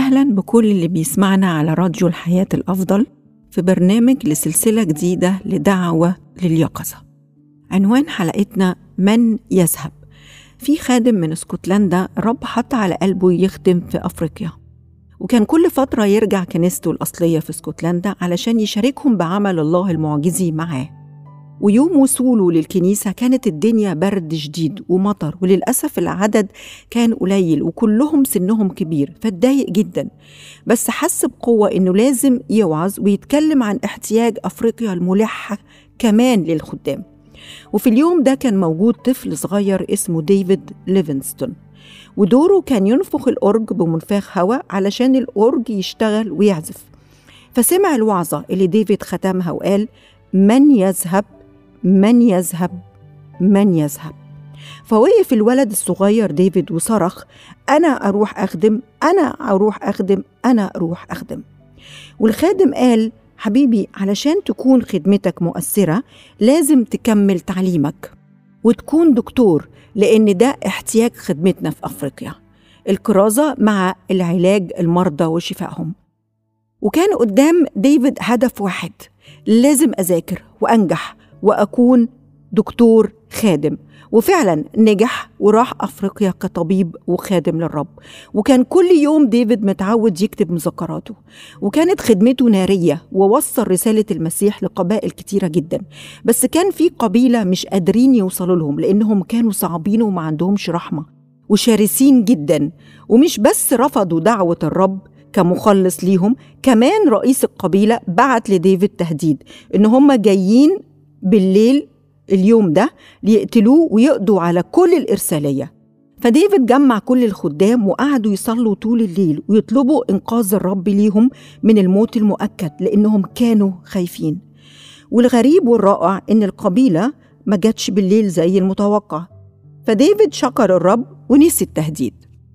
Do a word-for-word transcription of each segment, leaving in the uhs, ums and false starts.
أهلاً بكل اللي بيسمعنا على راديو الحياة الأفضل في برنامج لسلسلة جديدة لدعوة لليقظة. عنوان حلقتنا من يذهب. في خادم من اسكتلندا الرب حط على قلبه يخدم في أفريقيا، وكان كل فترة يرجع كنيسته الأصلية في اسكتلندا علشان يشاركهم بعمل الله المعجزي معاه. ويوم وصوله للكنيسة كانت الدنيا برد شديد ومطر، وللأسف العدد كان قليل وكلهم سنهم كبير، فاتضايق جدا، بس حس بقوة إنه لازم يوعظ ويتكلم عن احتياج أفريقيا الملحة كمان للخدام. وفي اليوم ده كان موجود طفل صغير اسمه ديفيد ليفينغستون، ودوره كان ينفخ الأورج بمنفاخ هواء علشان الأورج يشتغل ويعزف. فسمع الوعظة اللي ديفيد ختمها وقال: من يذهب من يذهب من يذهب. فوقف الولد الصغير ديفيد وصرخ: أنا أروح أخدم أنا أروح أخدم أنا أروح أخدم. والخادم قال: حبيبي، علشان تكون خدمتك مؤثرة لازم تكمل تعليمك وتكون دكتور، لأن ده احتياج خدمتنا في أفريقيا، الكرازة مع العلاج المرضى وشفائهم. وكان قدام ديفيد هدف واحد: لازم أذاكر وأنجح وأكون دكتور خادم. وفعلا نجح وراح أفريقيا كطبيب وخادم للرب. وكان كل يوم ديفيد متعود يكتب مذكراته، وكانت خدمته نارية ووصل رسالة المسيح لقبائل كتيرة جدا. بس كان في قبيلة مش قادرين يوصلوا لهم لأنهم كانوا صعبين وما عندهمش رحمة وشارسين جدا. ومش بس رفضوا دعوة الرب كمخلص ليهم، كمان رئيس القبيلة بعت لديفيد تهديد إن هم جايين بالليل اليوم ده ليقتلوه ويقضوا على كل الإرسالية. فديفيد جمع كل الخدام وقعدوا يصلوا طول الليل ويطلبوا إنقاذ الرب ليهم من الموت المؤكد، لأنهم كانوا خايفين. والغريب والرائع إن القبيلة ما جاتش بالليل زي المتوقع. فديفيد شكر الرب ونسي التهديد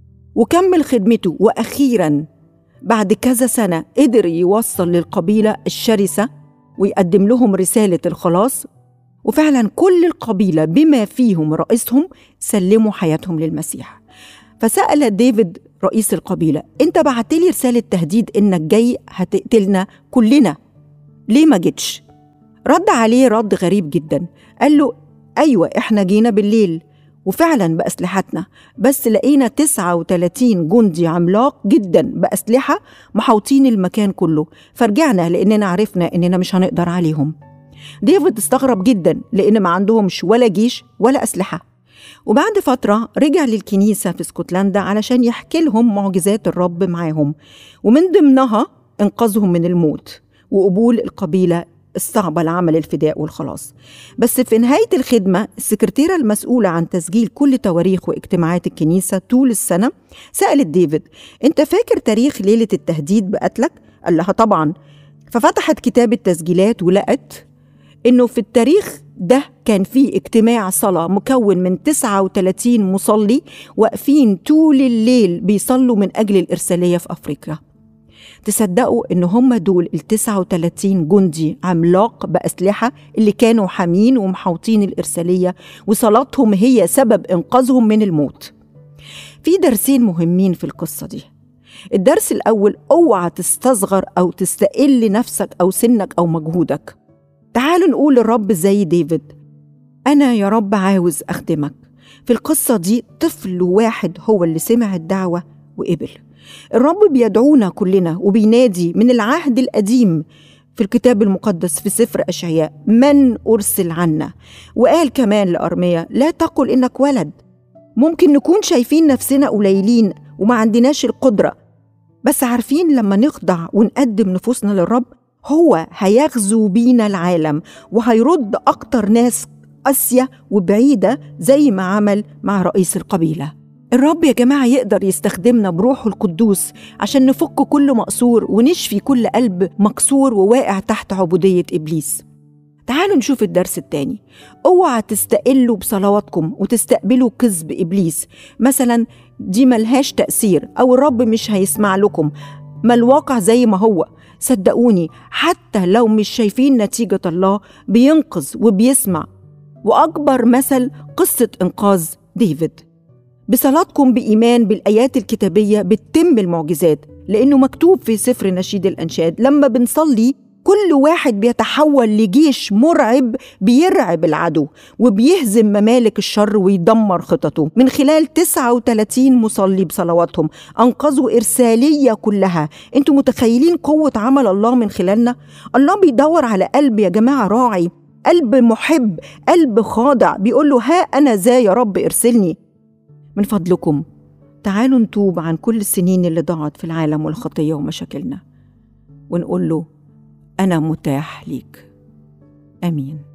وكمل خدمته. وأخيراً بعد كذا سنة قدر يوصل للقبيلة الشرسة ويقدم لهم رسالة الخلاص. وفعلا كل القبيلة بما فيهم رئيسهم سلموا حياتهم للمسيح. فسأل ديفيد رئيس القبيلة: انت بعتلي رسالة تهديد انك جاي هتقتلنا كلنا، ليه ما جيتش؟ رد عليه رد غريب جدا، قال له: ايوه احنا جينا بالليل وفعلا بأسلحتنا، بس لقينا تسعة وثلاثين جندي عملاق جدا بأسلحة محاوطين المكان كله، فرجعنا لأننا عرفنا إننا مش هنقدر عليهم. ديفيد استغرب جدا لأن ما عندهمش ولا جيش ولا أسلحة. وبعد فترة رجع للكنيسة في اسكتلندا علشان يحكي لهم معجزات الرب معاهم، ومن ضمنها إنقاذهم من الموت وقبول القبيلة الصعبة لعمل الفداء والخلاص. بس في نهاية الخدمة السكرتيرة المسؤولة عن تسجيل كل تواريخ واجتماعات الكنيسة طول السنة سألت ديفيد: انت فاكر تاريخ ليلة التهديد بقتلك؟ قال لها: طبعا. ففتحت كتاب التسجيلات ولقت انه في التاريخ ده كان فيه اجتماع صلاة مكون من تسعة وثلاثين مصلي واقفين طول الليل بيصلوا من أجل الإرسالية في أفريقيا. تصدقوا إن هم دول التسعة وثلاثين جندي عملاق بأسلحة اللي كانوا حامين ومحاوطين الإرسالية، وصلاتهم هي سبب إنقاذهم من الموت. في درسين مهمين في القصة دي. الدرس الأول: اوعى تستصغر أو تستقل نفسك أو سنك أو مجهودك. تعالوا نقول للرب زي ديفيد: أنا يا رب عاوز أخدمك. في القصة دي طفل واحد هو اللي سمع الدعوة وقبل. الرب بيدعونا كلنا وبينادي من العهد القديم في الكتاب المقدس في سفر أشعياء: من أرسل عنا. وقال كمان لأرميا: لا تقل إنك ولد. ممكن نكون شايفين نفسنا قليلين وما عندناش القدرة، بس عارفين لما نخضع ونقدم نفوسنا للرب هو هيغزو بينا العالم وهيرد أكتر ناس قاسية وبعيدة زي ما عمل مع رئيس القبيلة. الرب يا جماعة يقدر يستخدمنا بروحه القدوس عشان نفك كل مقصور ونشفي كل قلب مكسور وواقع تحت عبودية إبليس. تعالوا نشوف الدرس التاني: اوعى تستقلوا بصلواتكم وتستقبلوا كذب إبليس، مثلا دي ملهاش تأثير أو الرب مش هيسمع لكم، ما الواقع زي ما هو. صدقوني حتى لو مش شايفين نتيجة الله بينقذ وبيسمع. وأكبر مثل قصة إنقاذ ديفيد. بصلاتكم بإيمان بالآيات الكتابية بتتم المعجزات. لأنه مكتوب في سفر نشيد الأنشاد لما بنصلي كل واحد بيتحول لجيش مرعب بيرعب العدو وبيهزم ممالك الشر ويدمر خططه. من خلال تسعة وثلاثين مصلي بصلواتهم أنقذوا إرسالية كلها. انتوا متخيلين قوة عمل الله من خلالنا؟ الله بيدور على قلب يا جماعة راعي، قلب محب، قلب خاضع، بيقول له ها أنا ذا يا رب ارسلني. من فضلكم تعالوا نتوب عن كل السنين اللي ضاعت في العالم والخطية ومشاكلنا ونقول له أنا متاح ليك. آمين.